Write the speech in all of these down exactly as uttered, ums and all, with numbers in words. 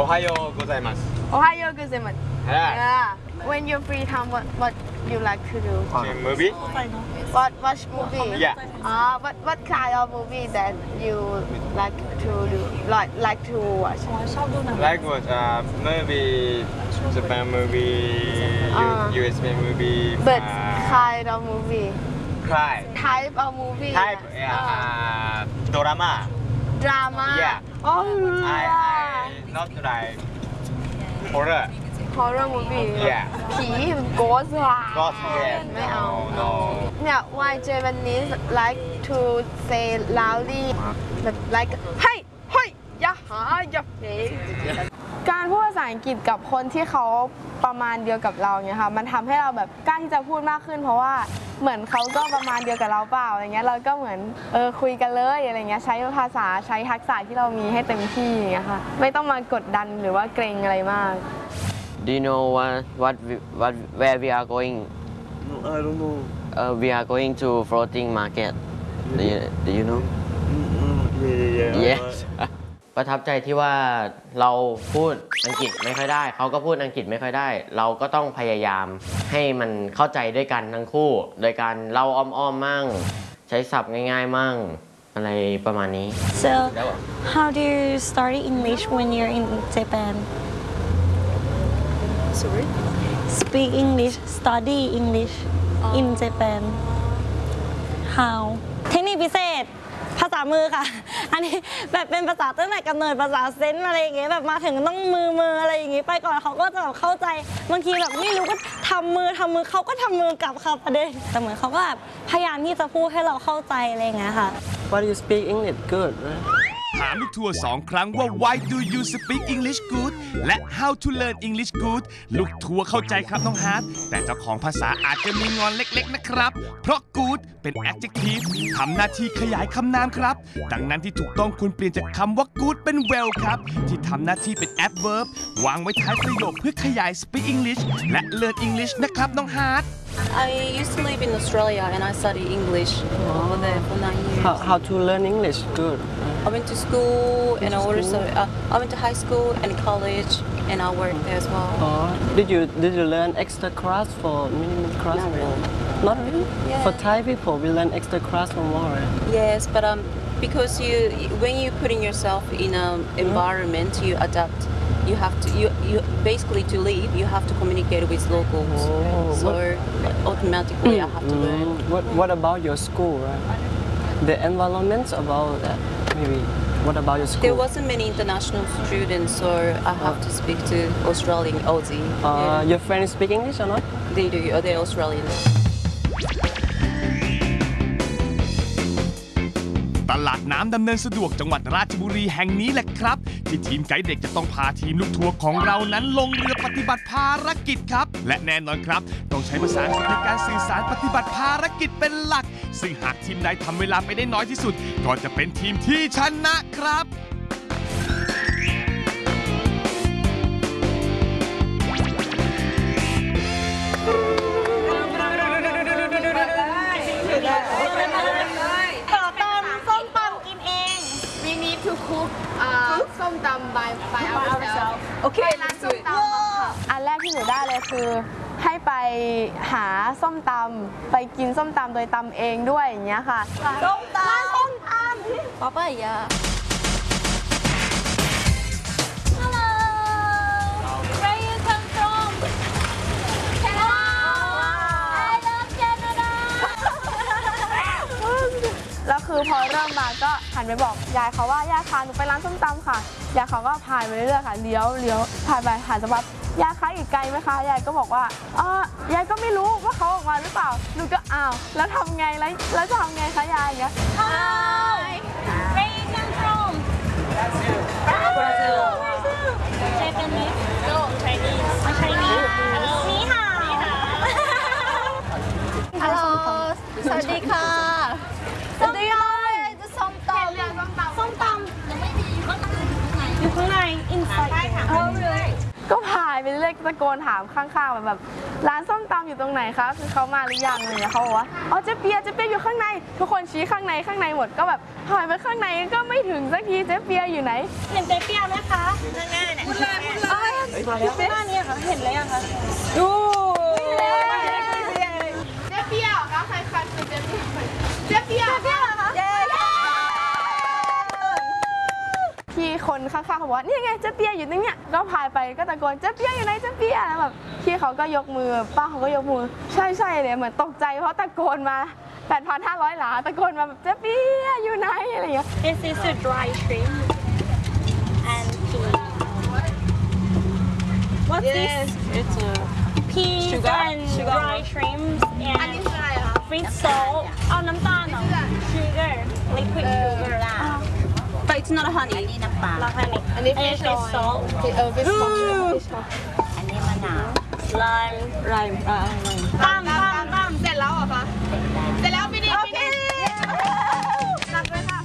おはようございます。 おはようございます Yeah. When you're free time what what you like to do Watching movie? What watch movie Yeah. Ah what what kind of movie that you like to do like like to watch Like what? Uh, movie, Japan movie, Ah. U S A movie. but uh, kind of movie Cry. type of movie Type. Yeah. Uh, drama. drama Yeah. oh I, I not like horror. horror movie Yeah. ผี ghost ว่ะ Ghost. Yeah. ไม่เอา No. No. เนี่ย why Japanese like to say loudly แบบ like เฮ้ยเฮ้ยอย่าหาอย่าเฮ้ยการพูดภาษาอังกฤษกับคนที่เขาประมาณเดียวกับเราเนี่ยค่ะมันทำให้เราแบบกล้าที่จะพูดมากขึ้นเพราะว่าเหมือนเขาก็ประมาณเดียวกับเราเปล่าอะไรเงี้ยเราก็เหมือนเออคุยกันเลยอะไรเงี้ยใช้ภาษาใช้ทักษะที่เรามีให้เต็มที่อย่างเงี้ยค่ะไม่ต้องมากดดันหรือว่าเกรงอะไรมาก Do you know what what we, what where we are going? No, I don't know. Uh, we are going to floating market. Do you, do you know? Mm, yeah, yeah, yeah. Yes. ประทับใจที่ว่าเราพูดอังกฤษไม่ค่อยได้เขาก็พูดอังกฤษไม่ค่อยได้เราก็ต้องพยายามให้มันเข้าใจด้วยกันทั้งคู่โดยการเล่าอ้อมๆมั่งใช้ศัพท์ง่ายๆมั่งอะไรประมาณนี้ So how do you study English when you're in Japan? Sorry? Speak English, study English in Japan. How? เทคนิคพิเศษภาษามือค่ะ อันนี้แบบเป็นภาษาตั้งแต่กำเนิดภาษาเซนอะไรอย่างเงี้ยแบบมาถึงต้องมือมืออะไรอย่างงี้ไปก่อนเขาก็จะแบบเข้าใจบางทีแบบไม่รู้ก็ทำมือทำมือเขาก็ทำมือกลับค่ะประเด็นแต่เหมือนเขาก็แบบพยายามที่จะพูดให้เราเข้าใจอะไรอย่างเงี้ยค่ะ Why do you speak English good right? ถามลูกทัวร์สองครั้งว่า Why do you speak English good และ How to learn English good ลูกทัวร์เข้าใจครับน้องฮาร์ดแต่เจ้าของภาษาอาจจะมีงอนเล็กๆนะครับเพราะ good เป็น adjective ทำหน้าที่ขยายคำนามครับดังนั้นที่ถูกต้องควรเปลี่ยนจากคำว่า good เป็น well ครับที่ทำหน้าที่เป็น adverb วางไว้ท้ายประโยคเพื่อขยาย speak English และ learn English นะครับน้องฮาร์ด I used to live in Australia and I studied English over there for nine years. How, how to learn English good? I went to school and I also uh, I went to high school and college and I worked there as well. Oh, did you did you learn extra class for minimum class? Not really. Not really. Yeah. For Thai people, we learn extra class for more. Right? Yes, but um, because you when you putting yourself in an environment, you adapt. You have to you you basically to live. You have to communicate with locals. Oh, so automatically, I have to learn. Mm, what what about your school? Right? The environment about that maybe. What about your school? There wasn't many international students, so I have to speak to Australian Aussie. Uh, yeah. Your friends speak English or not? They do. Or they're Australian. ตลาดน้ำดำเนินสะดวกจังหวัดราชบุรีแห่งนี้แหละครับที่ทีมไกด์เด็กจะต้องพาทีมลูกทัวร์ของเรานั้นลงเรือปฏิบัติภารกิจครับและแน่นอนครับต้องใช้ภาษาอังกฤษในการสื่อสารปฏิบัติภารกิจเป็นหลักซึ่งหากทีมใดทำเวลาไปได้น้อยที่สุดก็จะเป็นทีมที่ชนะครับคุกส้มตำ by by ourselves โอเคร้านส้มตำอันแรกที่หนูได้เลยคือให้ไปหาส้มตำไปกินส้มตำโดยตำเองด้วยอย่างเงี้ยค่ะส้มตำส้มตำป๊าป้ายา Hello Where you come from Canada I love Canada แล้วคือพอเริ่มมาก็หันไปบอกยายเขาว่ายายคะหนูไปร้านส้มตำค่ะยายเขาก็พายไปเรื่อยๆค่ะเลี้ยวเลี้ยวพายไปหันสักพักยายคะอีกไกลไหมคะยายก็บอกว่าอ๋อยายก็ไม่รู้ว่าเขาออกมาหรือเปล่าหนูก็อ้าวแล้วทำไงแล้วแล้วจะทำไงคะยายอย่างเงี้ย Hi Where you come from Brazil Japanese No Chinese Chinese นี่ฮาว Hello สวัสดีค่ะสวัสดีค่ะจะส้มตำส้มตำอยู่ข้างใน inside ก็พายไปเรื่เรียกตะโกนถามข้างๆแบบร้านส้มตำอยู่ตรงไหนคะคือเขามาหรือยังอะไรเงี้ยเขาบอกว่าอ๋อเจ๊เปียเจ๊เปียอยู่ข้างในทุกคนชี้ข้างในข้างในหมดก็แบบหายไปข้างในก็ไม่ถึงสักทีเจ๊เปียอยู่ไหนเห็นเจ๊เปียไหมคะข้างหน้าเนี่ยพูดเลยพูดเลยมาแล้วข้างหน้านี่ค่ะเห็นเลยยังคะดูเจ๊เปียเหรอคะใครใครคือเจ๊เปียเจ๊เปียเจ๊เปียเหรอคะพี่คนข้างๆเขาบอกว่านี่ไงเจ๊เปียอยู่ตรงเนี้ยก็พายไปก็ตะโกนเจ๊เปียอยู่ไหนเจ๊เปียแล้วแบบพี่เขาก็ยกมือป้าเขาก็ยกมือใช่ใช่เลยเหมือนตกใจเพราะตะโกนมา แปดพันห้าร้อย หลาตะโกนมาแบบเจ๊เปียอยู่ไหนอะไรอย่างเงี้ย This is a dry shrimp and pea What's this It's a peas Sugar? and Sugar. dry shrimps อัน and นี้คืออะไรคะ fish salt เอาน้ำตาลเหรอ sugar liquid sugar ล่ะ but it's not a honey นี่น้ำปลาแล้วค่ะนี่อันนี้ fish salt เออ fish salt อันนี้มะนาว lime lime อ่า lime ตามตามตามเสร็จแล้วเหรอคะเสร็จแล้วพี่ดิพี่ดิตักเลยค่ะ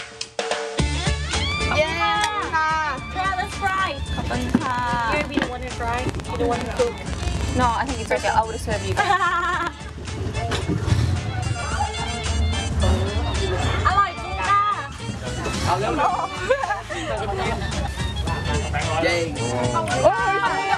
เย้ค่ะ try let's try ขอบคุณค่ะ you be the one to try you the one to cook no I think it's okay I would serve you guys อร่อยจริงค่ะเอาเร็วๆเย้โอ้ย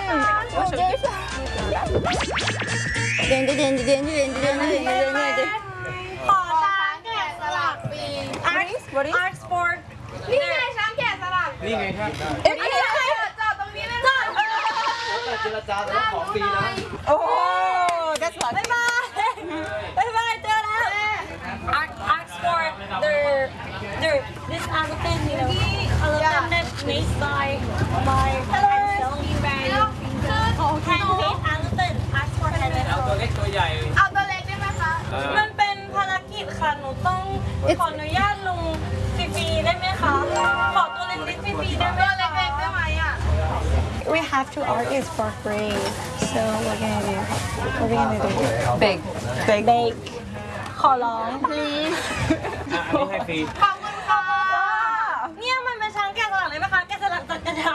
เด่นเด่นเด่นเด่นเด่นเด่นเด่นเด่นเด่นขอช้างแกะสลักปี Art Sport นี่ไงช้างแกะสลักนี่ไงครับเอ๊ะนี่ไงจอดตรงนี้เลยจอดเจรจาแล้วของฟรีนะโอ้ that's lucky บ๊ายบายบ๊ายบายเจอแล้ว Art Art Sport they're they're this elephant you know elephant that made by by myself by handmade elephant Art Sport handmade เอาตัวเล็กตัวใหญ่เอาตัวเล็กได้ไหมคะมันเป็นภารกิจค่ะหนูต้องขออนุญาตลุงฟรีๆได้ไหมคะขอตัวเล็กๆฟรีๆได้ไหมตัวเล็กๆได้ไหมอ่ะ We have to argue for free. So we're gonna do. What are we gonna do? big big bake ขอร้อง please อันนี้ให้ฟรีขอบคุณค่ะเนี่ยมันเป็นช้างแกะสลักเลยไหมคะแกะสลักจากกระดาษ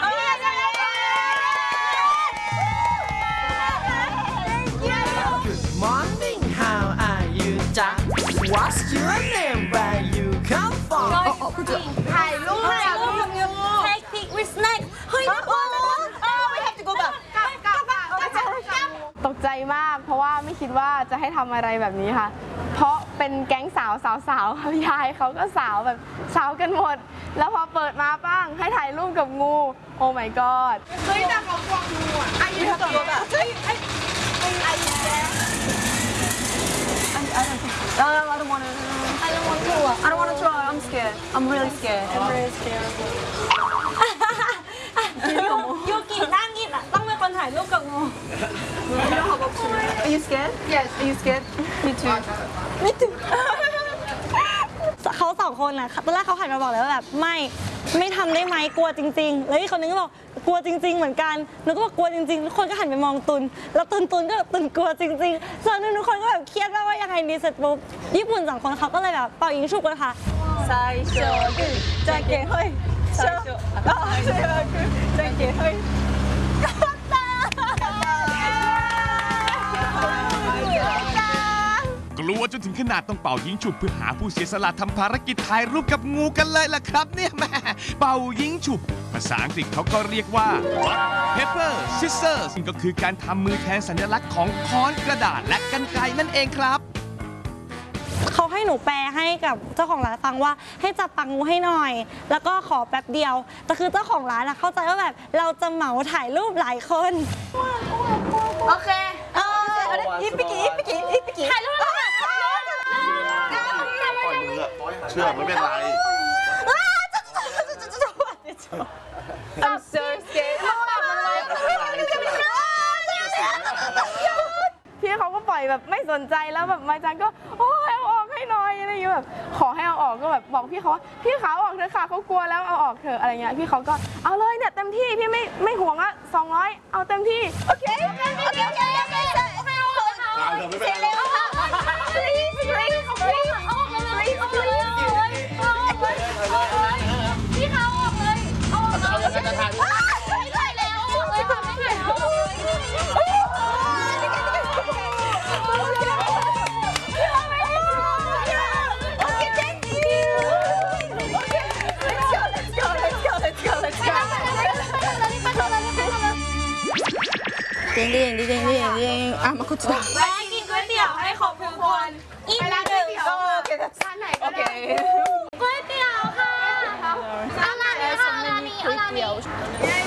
Morning, how are you, Jack? What's your name? Where you come from? ถ่ายรูปถ่ายรูปกับยู Take pic with snake เฮ้ยน่ากลัวนะ we have to go back ตกใจมากเพราะว่าไม่คิดว่าจะให้ทำอะไรแบบนี้ค่ะ เพราะเป็นแก๊งสาวสาวสาวยายเขาก็สาวแบบสาวกันหมด แล้วพอเปิดมาป้างให้ถ่ายรูปกับงู โอ้ my god เฮ้ยแต่เขากลัวงูอ่ะอายุเท่าไหร่แบบเฮ้ยไอ้ไอ้แจ๊ I don't want to I don't want to I don't want to try I'm scared I'm really scared I'm very scared ยูกินั่งกินอ่ะต้องเป็นคนถ่ายรูปกับงู Are you scared yes Are you scared Me too ไม่ถึงเขาสองคนน่ะตอนแรกเขาหันมาบอกเลยว่าแบบไม่ไม่ทำได้ไหมกลัวจริงๆแล้วอีกคนนึงก็บอกกลัวจริงๆเหมือนกันหนูก็บอกกลัวจริงๆทุกคนก็หันไปมองตุนแล้วตุนตุนก็แบบตุนกลัวจริงๆส่วนทุกคนก็แบบเครียดมากว่ายังไงดีเสร็จปุ๊บญี่ปุ่นสองคนเขาก็เลยแบบเป่ายิงฉุบกันค่ะ最初グーじゃんけんほい最初あ最初はグーじゃんけんほいกลัวจนถึงขนาดต้องเป่ายิงฉุบเพื่อหาผู้เสียสละทำภารกิจถ่ายรูปกับงูกันเลยล่ะครับเนี่ยแม่เป่ายิงฉุบภาษาอังกฤษเขาก็เรียกว่า rock paper scissors ซึ่งก็คือการทำมือแทนสัญลักษณ์ของค้อนกระดาษและกรรไกรนั่นเองครับเขาให้หนูแปลให้กับเจ้าของร้านฟังว่าให้จับปากงูให้หน่อย แล้วก็ขอแป๊บเดียวแต่คือเจ้าของร้านอะเข้าใจว่าแบบเราจะเหมาถ่ายรูปหลายคนโอเคเอออีปิกิอีปิกิอีปิกิถ่ายรูปแล้วค่ะปล่อยมือเชื่อไม่เป็นไร I'm so scared พี่เขาก็ปล่อยแบบไม่สนใจแล้วแบบมาจังก็โอ้ยเอาออกให้หน่อยอะไรอย่างเงี้ยแบบขอให้เอาออกก็แบบบอกพี่เขาว่าพี่เขาออกเถอะค่ะเขากลัวแล้วเอาออกเถอะอะไรเงี้ยพี่เขาก็เอาเลยเนี่ยเต็มที่พี่ไม่ไม่ห่วงอะสองร้อยเอาเต็มที่โอเคโอเคโอเคโอเคโอเคเสร็จแล้วค่ะ please please please เอาออกเลย please please เอาออกเลยเอาออกเลยพี่เขาออกเลยเอาออกเลยไม่ได้แล้วเอาออกเลยค่ะไม่ได้แล้วเด้งเด้งเด้งเด้งเด้งเด้งอ่ะมาคุยกันแวะกินก๋วยเตี๋ยวให้ครบทุกคนอีกหนึ่งก็ร้านไหนก็ได้ก๋วยเตี๋ยวค่ะร้านนี้ร้านนี้ร้านนี้